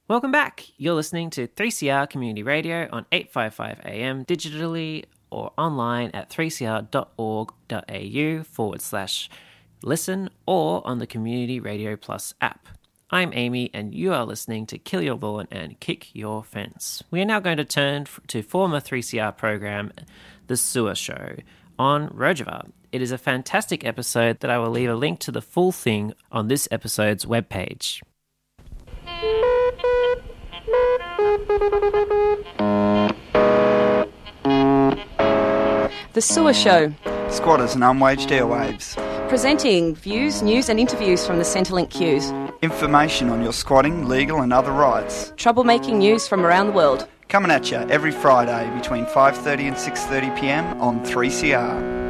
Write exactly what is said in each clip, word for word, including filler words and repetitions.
Welcome back. You're listening to three C R Community Radio on eight fifty-five A M digitally or online at three c r dot org dot a u forward slash listen or on the Community Radio Plus app. I'm Amy and you are listening to Kill Your Lawn and Kick Your Fence. We are now going to turn to former three C R program, The Sewer Show, on Rojava. It is a fantastic episode that I will leave a link to the full thing on this episode's webpage. The Sewer Show. Squatters and unwaged airwaves. Presenting views, news and interviews from the Centrelink queues. Information on your squatting, legal and other rights. Troublemaking news from around the world. Coming at you every Friday between five thirty and six thirty p m on three C R.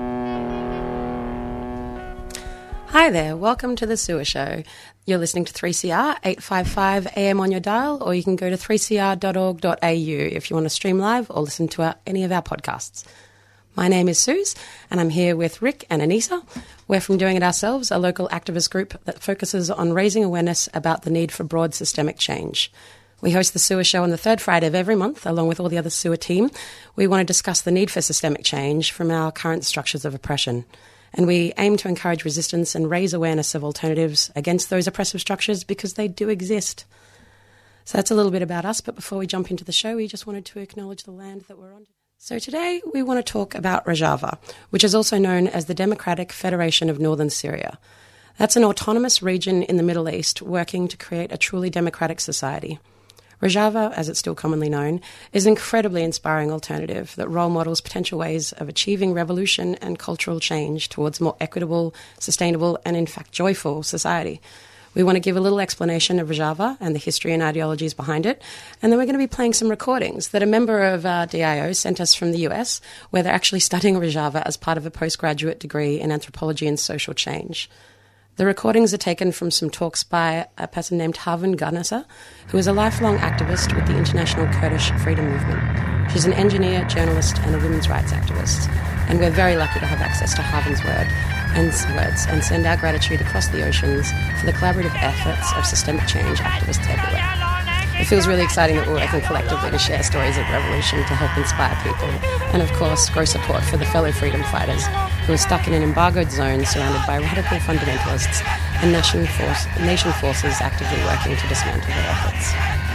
Hi there, welcome to The Sewer Show. You're listening to three C R, eight fifty-five A M on your dial, or you can go to three c r dot org dot a u if you want to stream live or listen to our, any of our podcasts. My name is Suze, and I'm here with Rick and Anissa. We're from Doing It Ourselves, a local activist group that focuses on raising awareness about the need for broad systemic change. We host the Sewer Show on the third Friday of every month, along with all the other sewer team. We want to discuss the need for systemic change from our current structures of oppression. And we aim to encourage resistance and raise awareness of alternatives against those oppressive structures because they do exist. So that's a little bit about us, but before we jump into the show, we just wanted to acknowledge the land that we're on. So today we want to talk about Rojava, which is also known as the Democratic Federation of Northern Syria. That's an autonomous region in the Middle East working to create a truly democratic society. Rojava, as it's still commonly known, is an incredibly inspiring alternative that role models potential ways of achieving revolution and cultural change towards a more equitable, sustainable, and in fact joyful society. We want to give a little explanation of Rojava and the history and ideologies behind it, and then we're going to be playing some recordings that a member of uh, D I O sent us from the U S, where they're actually studying Rojava as part of a postgraduate degree in anthropology and social change. The recordings are taken from some talks by a person named Harvin Ganasa, who is a lifelong activist with the International Kurdish Freedom Movement. She's an engineer, journalist, and a women's rights activist. And we're very lucky to have access to Harvin's word and words and send our gratitude across the oceans for the collaborative efforts of systemic change activists everywhere. It feels really exciting that we're working collectively to share stories of revolution to help inspire people, and of course grow support for the fellow freedom fighters who are stuck in an embargoed zone surrounded by radical fundamentalists and nation, force, nation forces actively working to dismantle their efforts.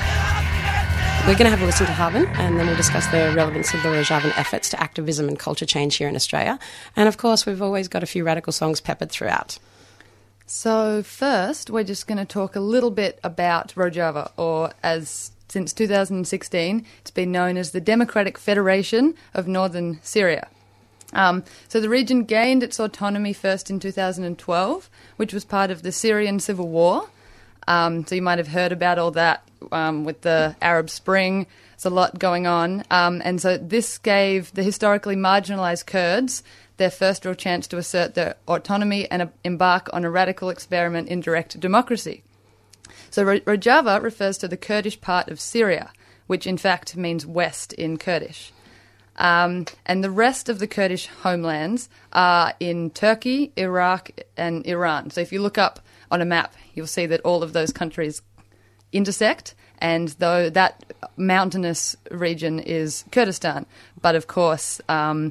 We're going to have a listen to Harvin, and then we'll discuss the relevance of the Rojavan efforts to activism and culture change here in Australia. And of course, we've always got a few radical songs peppered throughout. So first, we're just going to talk a little bit about Rojava, or as since two thousand sixteen, it's been known as the Democratic Federation of Northern Syria. Um, so the region gained its autonomy first in two thousand twelve, which was part of the Syrian civil war. Um, so you might have heard about all that um, with the Arab Spring. There's a lot going on. Um, and so this gave the historically marginalised Kurds their first real chance to assert their autonomy and uh, embark on a radical experiment in direct democracy. So Ro- Rojava refers to the Kurdish part of Syria, which in fact means west in Kurdish. Um, and the rest of the Kurdish homelands are in Turkey, Iraq and Iran. So if you look up on a map, you'll see that all of those countries intersect, and though that mountainous region is Kurdistan. But of course, um,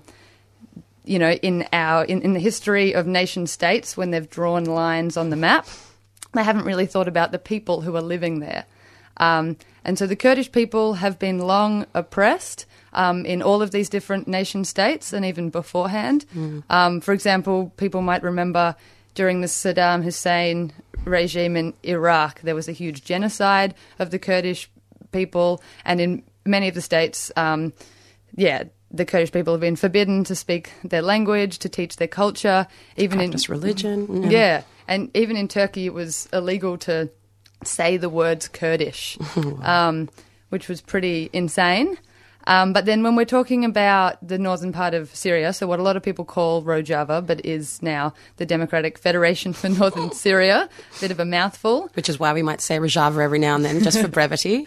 you know, in our in, in the history of nation states, when they've drawn lines on the map, they haven't really thought about the people who are living there. Um, and so the Kurdish people have been long oppressed um, in all of these different nation states and even beforehand. Mm. Um, for example, people might remember during the Saddam Hussein regime in Iraq, there was a huge genocide of the Kurdish people, and in many of the states, um, yeah, the Kurdish people have been forbidden to speak their language, to teach their culture, even practice in religion. Yeah. yeah, and even in Turkey, it was illegal to say the words Kurdish, um, which was pretty insane. Um, but then when we're talking about the northern part of Syria, so what a lot of people call Rojava, but is now the Democratic Federation for Northern Syria, a bit of a mouthful. Which is why we might say Rojava every now and then, just for brevity.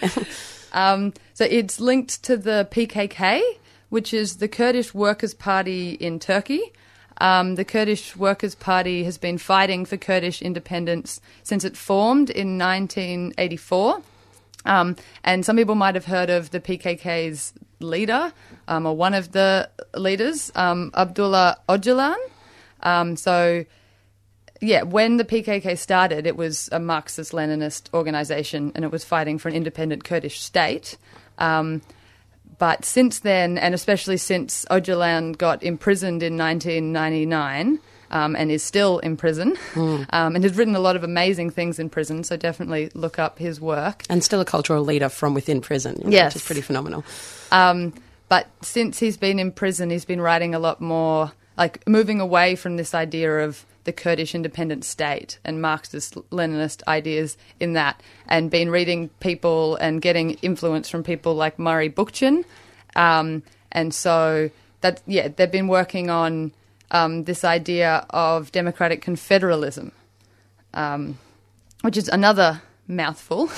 um, so it's linked to the P K K, which is the Kurdish Workers' Party in Turkey. Um, the Kurdish Workers' Party has been fighting for Kurdish independence since it formed in nineteen eighty-four. Um, and some people might have heard of the P K K's leader, um, or one of the leaders, um, Abdullah Öcalan. Um, so, yeah, when the P K K started, it was a Marxist-Leninist organisation, and it was fighting for an independent Kurdish state. Um, but since then, and especially since Öcalan got imprisoned in nineteen ninety-nine, um, and is still in prison, mm. um, and has written a lot of amazing things in prison, so definitely look up his work. And still a cultural leader from within prison, you know, yes. which is pretty phenomenal. Um, but since he's been in prison, he's been writing a lot more, like moving away from this idea of the Kurdish independent state and Marxist-Leninist ideas in that, and been reading people and getting influence from people like Murray Bookchin. Um, and so, that yeah, they've been working on um, this idea of democratic confederalism, um, which is another mouthful.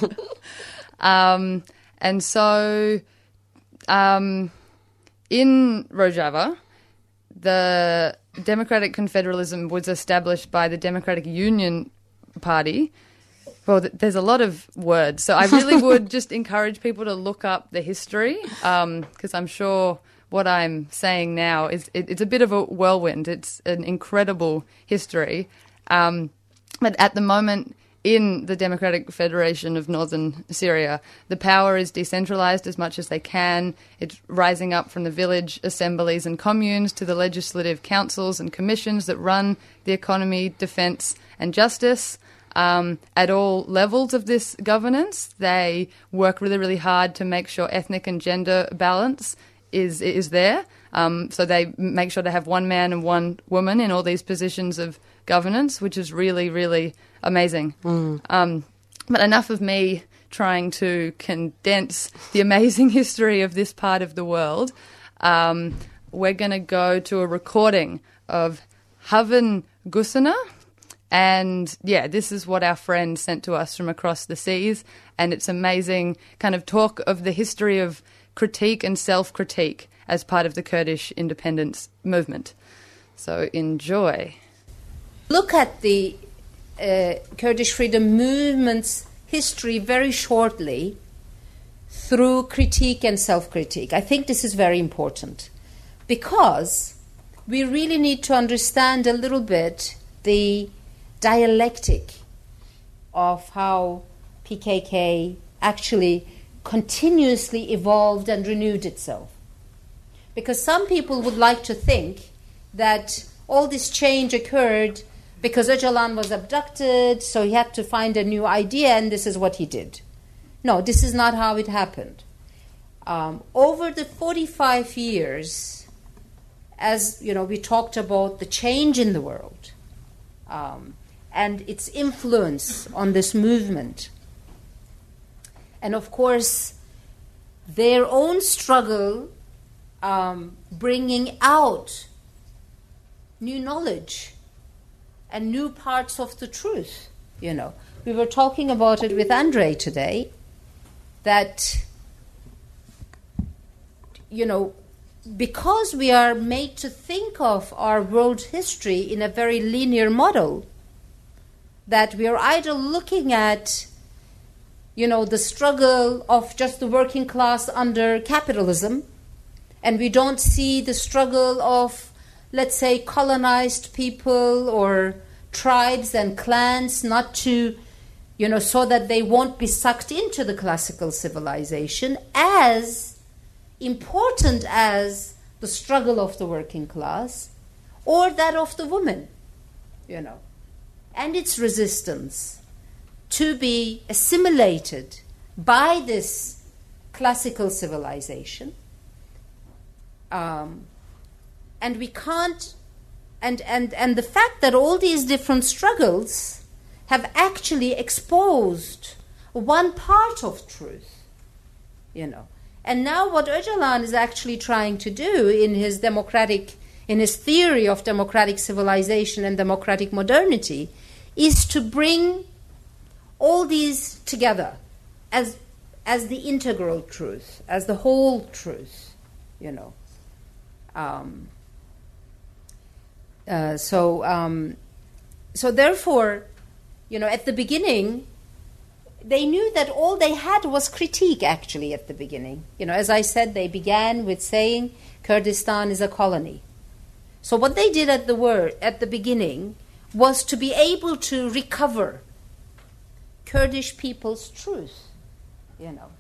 um, and so, um, in Rojava, the democratic confederalism was established by the Democratic Union Party. Well, th- there's a lot of words, so I really would just encourage people to look up the history, um, because I'm sure what I'm saying now is it, it's a bit of a whirlwind. It's an incredible history, um, but at the moment, in the Democratic Federation of Northern Syria, the power is decentralized as much as they can. It's rising up from the village assemblies and communes to the legislative councils and commissions that run the economy, defence and justice. Um, at all levels of this governance, they work really, really hard to make sure ethnic and gender balance is is there. Um, so they make sure to have one man and one woman in all these positions of governance, which is really, really amazing. Mm. Um, but enough of me trying to condense the amazing history of this part of the world. Um, we're going to go to a recording of Haven Gusana. And, yeah, this is what our friend sent to us from across the seas. And it's amazing kind of talk of the history of critique and self-critique as part of the Kurdish independence movement. So enjoy. Look at the uh, Kurdish freedom movement's history very shortly through critique and self-critique. I think this is very important because we really need to understand a little bit the dialectic of how P K K actually continuously evolved and renewed itself. Because some people would like to think that all this change occurred because Öcalan was abducted, so he had to find a new idea, and this is what he did. No, this is not how it happened. Um, over the forty-five years, as you know, we talked about the change in the world, um, and its influence on this movement. And of course, their own struggle um, bringing out new knowledge and new parts of the truth, you know. We were talking about it with Andre today, that, you know, because we are made to think of our world history in a very linear model, that we are either looking at, you know, the struggle of just the working class under capitalism, and we don't see the struggle of, let's say, colonized people or tribes and clans not to, you know, so that they won't be sucked into the classical civilization, as important as the struggle of the working class or that of the woman, you know, and its resistance to be assimilated by this classical civilization. Um, and we can't, and, and, and the fact that all these different struggles have actually exposed one part of truth, you know. And now what Öcalan is actually trying to do in his democratic, in his theory of democratic civilization and democratic modernity, is to bring all these together as as the integral truth, as the whole truth, you know. Um, uh, so, um, so therefore, you know, at the beginning, they knew that all they had was critique, actually, at the beginning. You know, as I said, they began with saying Kurdistan is a colony. So what they did at the word at the beginning was to be able to recover Kurdish people's truth, you know.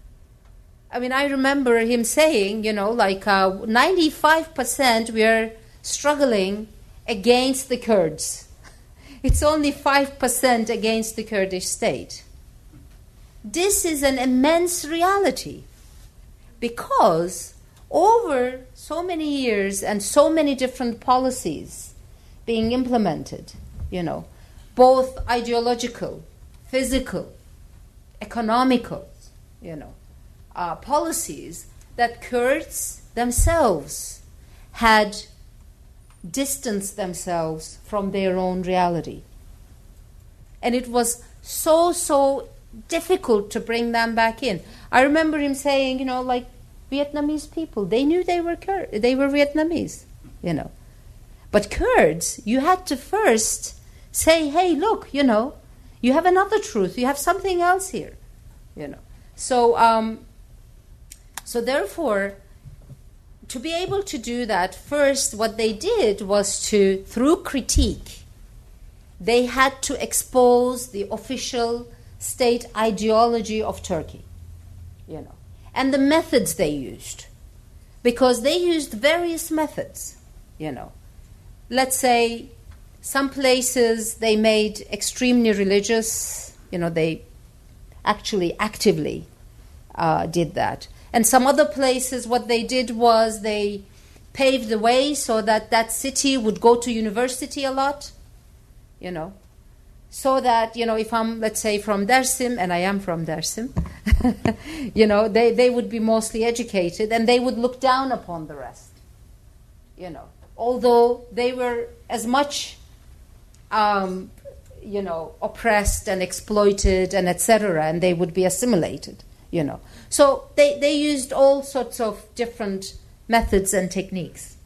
I mean, I remember him saying, you know, like uh, ninety-five percent we are struggling against the Kurds. It's only five percent against the Kurdish state. This is an immense reality because over so many years and so many different policies being implemented, you know, both ideological, physical, economical, you know, uh, policies that Kurds themselves had distanced themselves from their own reality. And it was so, so difficult to bring them back in. I remember him saying, you know, like Vietnamese people, they knew they were Kur- they were Vietnamese, you know. But Kurds, you had to first say, hey, look, you know, you have another truth. You have something else here, you know. So, um, so therefore, to be able to do that, first what they did was to, through critique, they had to expose the official state ideology of Turkey, you know, and the methods they used, because they used various methods, you know. Let's say some places they made extremely religious, you know, they actually actively uh, did that. And some other places, what they did was they paved the way so that that city would go to university a lot, you know, so that, you know, if I'm, let's say, from Dersim, and I am from Dersim, you know, they, they would be mostly educated and they would look down upon the rest, you know, although they were as much, um, you know, oppressed and exploited and et cetera, and they would be assimilated, you know. So they, they used all sorts of different methods and techniques.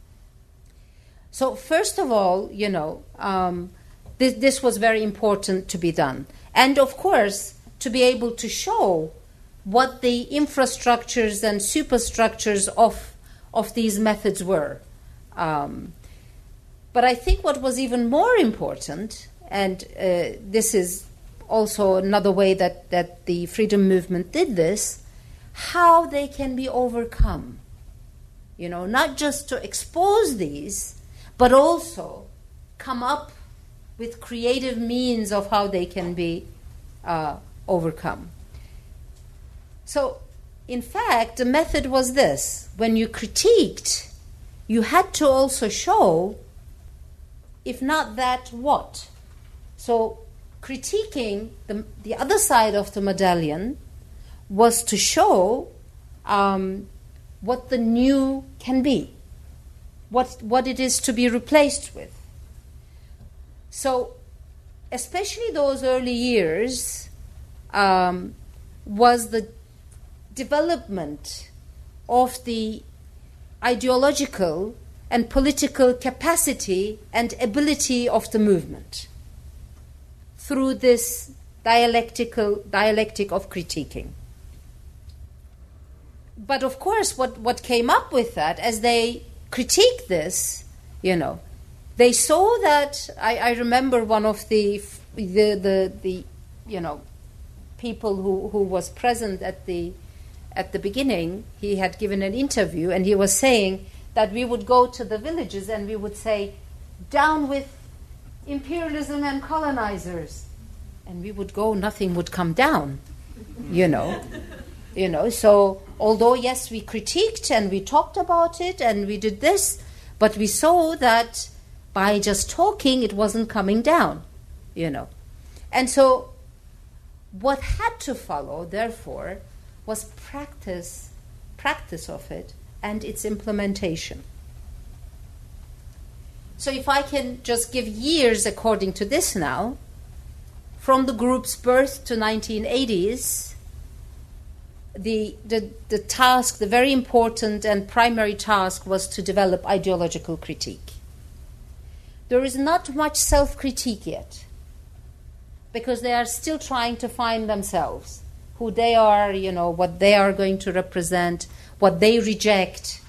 So first of all, you know, um, this, this was very important to be done. And of course, to be able to show what the infrastructures and superstructures of, of these methods were. Um, but I think what was even more important, and uh, this is also another way that, that the freedom movement did this, how they can be overcome. You know, not just to expose these, but also come up with creative means of how they can be uh, overcome. So, in fact, the method was this. When you critiqued, you had to also show, if not that, what? So, critiquing the, the other side of the medallion was to show um, what the new can be, what, what it is to be replaced with. So, especially those early years um, was the development of the ideological and political capacity and ability of the movement through this dialectical dialectic of critiquing. But of course, what, what came up with that, as they critiqued this, you know, they saw that, I, I remember one of the, the, the, the you know, people who, who was present at the, at the beginning, he had given an interview, and he was saying that we would go to the villages and we would say, down with imperialism and colonizers. And we would go, nothing would come down, you know. You know, so although, yes, we critiqued and we talked about it and we did this, but we saw that by just talking, it wasn't coming down, you know. And so what had to follow, therefore, was practice, practice of it and its implementation. So if I can just give years according to this now, from the group's birth to nineteen eighties, The, the the task, the very important and primary task, was to develop ideological critique. There is not much self-critique yet. because they are still trying to find themselves, who they are, you know, what they are going to represent, what they reject.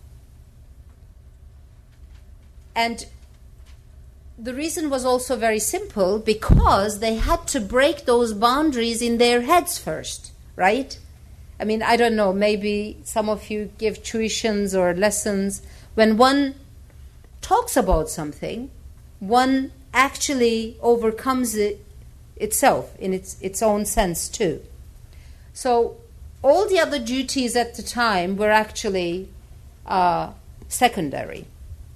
And the reason was also very simple, because they had to break those boundaries in their heads first, right? I mean, I don't know, maybe some of you give tuitions or lessons. When one talks about something, one actually overcomes it itself in its, its own sense too. So all the other duties at the time were actually uh, secondary.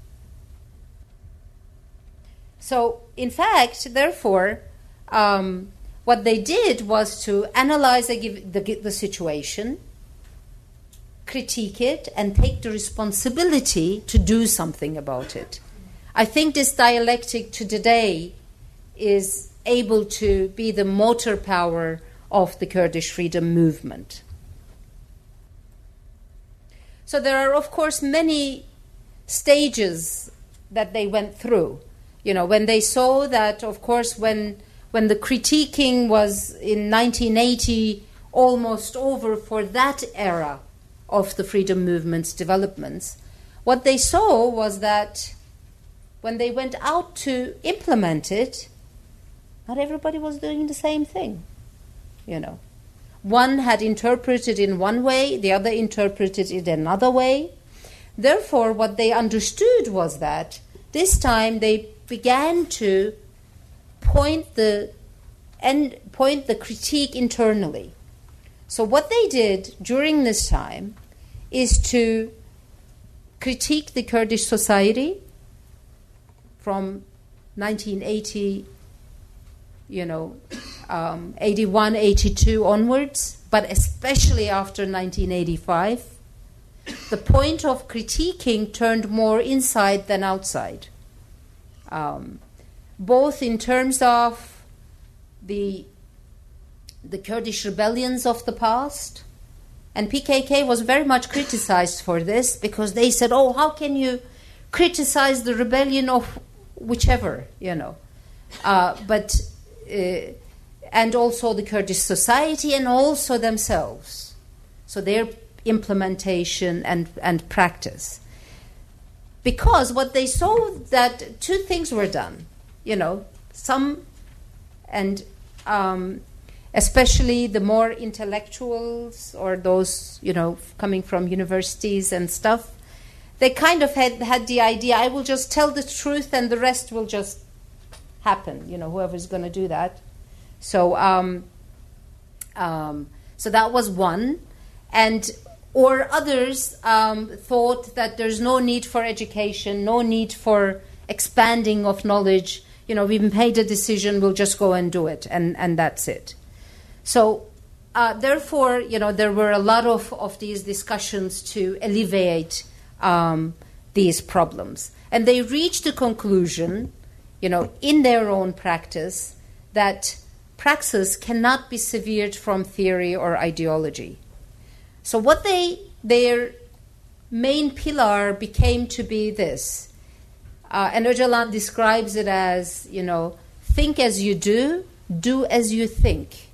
So, in fact, therefore, um, what they did was to analyze the, the, the situation, critique it, and take the responsibility to do something about it. I think this dialectic to today is able to be the motor power of the Kurdish freedom movement. So there are, of course, many stages that they went through. You know, when they saw that, of course, when when the critiquing was in nineteen eighty almost over for that era of the freedom movement's developments, what they saw was that when they went out to implement it, not everybody was doing the same thing, you know. One had interpreted in one way, the other interpreted it another way. Therefore, what they understood was that this time they began to point the and point the critique internally. So what they did during this time is to critique the Kurdish society from nineteen eighty, you know, um, eighty-one, eighty-two onwards, but especially after nineteen eighty-five. The point of critiquing turned more inside than outside. Um, both in terms of the the Kurdish rebellions of the past, and P K K was very much criticized for this, because they said, oh, how can you criticize the rebellion of whichever, you know, uh, but uh, and also the Kurdish society and also themselves, so their implementation and, and practice. Because what they saw, that two things were done, you know, some, and um, especially the more intellectuals or those, you know, coming from universities and stuff, they kind of had, had the idea, I will just tell the truth and the rest will just happen, you know, whoever's going to do that. So, um, um, so that was one. And or others um, thought that there's no need for education, no need for expanding of knowledge. You know, we've made a decision, we'll just go and do it, and, and that's it. So, uh, therefore, you know, there were a lot of, of these discussions to alleviate um, these problems. And they reached a conclusion, you know, in their own practice, that praxis cannot be severed from theory or ideology. So what they, their main pillar became to be this. Uh, and Öcalan describes it as, you know, think as you do, do as you think.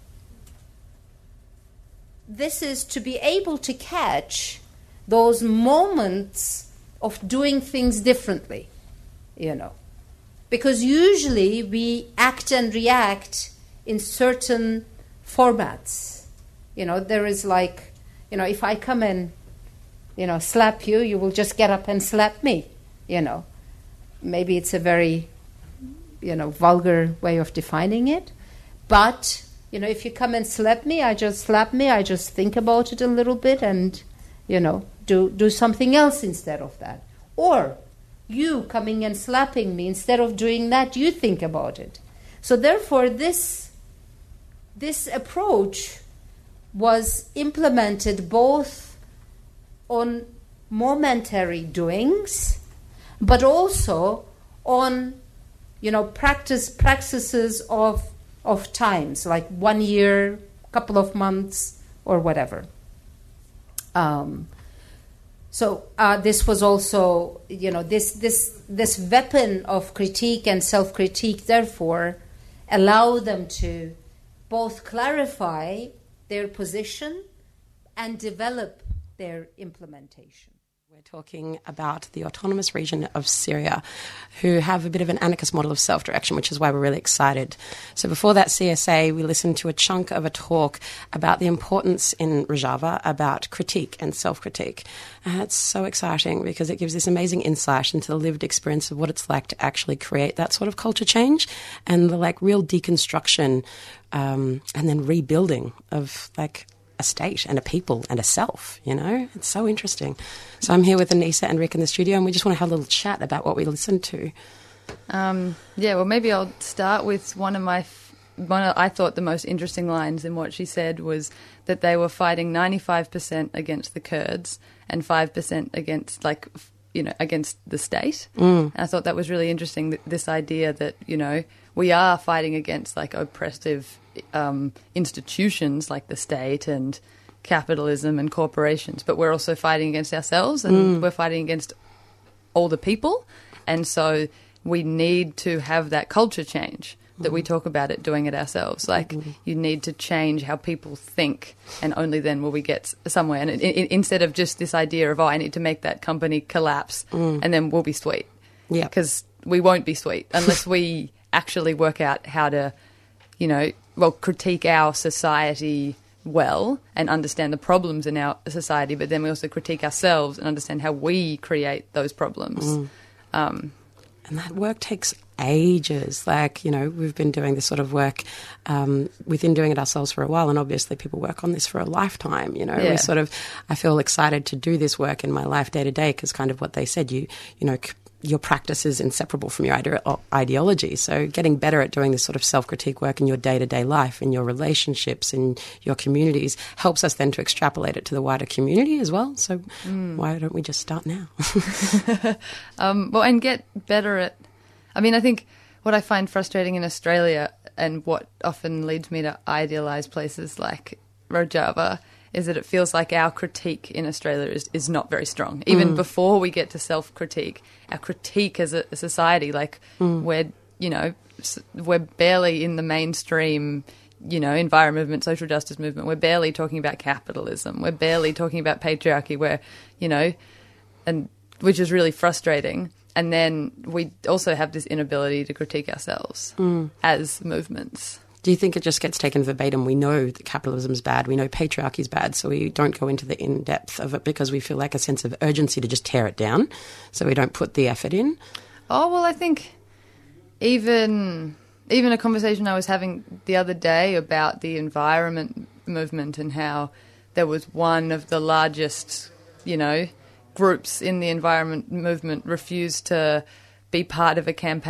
This is to be able to catch those moments of doing things differently, you know. Because usually we act and react in certain formats. You know, there is like, you know, if I come and, you know, slap you, you will just get up and slap me, you know. Maybe it's a very, you know, vulgar way of defining it. But, you know, if you come and slap me, I just slap me, I just think about it a little bit and, you know, do, do something else instead of that. Or you coming and slapping me, instead of doing that, you think about it. So therefore, this, this approach was implemented both on momentary doings, but also on, you know, practice practices of of times, like one year, couple of months, or whatever. Um, so uh, this was also, you know, this this this weapon of critique and self-critique, therefore, allow them to both clarify their position and develop their implementation. We're talking about the autonomous region of Syria, who have a bit of an anarchist model of self-direction, which is why we're really excited. So before that C S A, we listened to a chunk of a talk about the importance in Rojava about critique and self-critique. And it's so exciting because it gives this amazing insight into the lived experience of what it's like to actually create that sort of culture change and the like real deconstruction um, and then rebuilding of like a state and a people and a self, you know? It's so interesting. So I'm here with Anissa and Rick in the studio, and we just want to have a little chat about what we listened to. Um, yeah, well, maybe I'll start with one of my, f- one of, I thought the most interesting lines in what she said was that they were fighting ninety-five percent against the Kurds and five percent against, like, f- you know, against the state. Mm. And I thought that was really interesting, th- this idea that, you know, we are fighting against, like, oppressive um, institutions like the state and capitalism and corporations, but we're also fighting against ourselves and mm. we're fighting against all the people. And so we need to have that culture change that mm. we talk about it, doing it ourselves. Like mm. you need to change how people think, and only then will we get somewhere. And it, it, instead of just this idea of, oh, I need to make that company collapse mm. and then we'll be sweet. Yeah. Because we won't be sweet unless we actually work out how to, you know, well, critique our society well and understand the problems in our society, but then we also critique ourselves and understand how we create those problems. Mm. Um, and that work takes ages. Like, you know, we've been doing this sort of work, um, we've been doing it ourselves for a while, and obviously people work on this for a lifetime, you know. Yeah. We sort of, I feel excited to do this work in my life day to day because kind of what they said, you, you know, your practice is inseparable from your ide- ideology. So getting better at doing this sort of self-critique work in your day-to-day life, in your relationships, in your communities, helps us then to extrapolate it to the wider community as well. So mm. why don't we just start now? um, well, and get better at... I mean, I think what I find frustrating in Australia and what often leads me to idealise places like Rojava is that it feels like our critique in Australia is, is not very strong. Even mm. before we get to self-critique, our critique as a, a society, like mm. we're, you know, we're barely in the mainstream, you know, environment movement, social justice movement. We're barely talking about capitalism. We're barely talking about patriarchy, where, you know, and which is really frustrating. And then we also have this inability to critique ourselves mm. as movements. Do you think it just gets taken verbatim? We know that capitalism's bad, we know patriarchy's bad, so we don't go into the in-depth of it because we feel like a sense of urgency to just tear it down, so we don't put the effort in? Oh, well, I think even even a conversation I was having the other day about the environment movement and how there was one of the largest, you know, groups in the environment movement refused to be part of a campaign